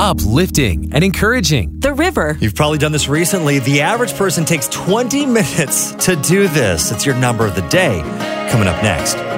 uplifting, and encouraging. The river. You've probably done this recently. The average person takes 20 minutes to do this. It's your number of the day. Coming up next.